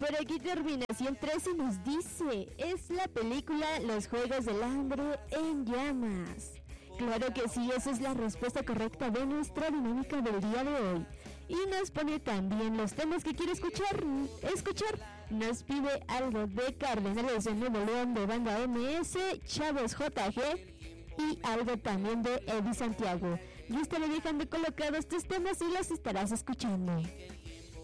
por aquí Terminación 13 nos dice, es la película Los Juegos del Hambre en llamas. Claro que sí, esa es la respuesta correcta de nuestra dinámica del día de hoy. Y nos pone también los temas que quiere escuchar. Nos pide algo de Cardenales de Nuevo León de Banda MS, Chavos JG y algo también de Eddie Santiago. Yo estaré dejando colocados tus temas y los estarás escuchando.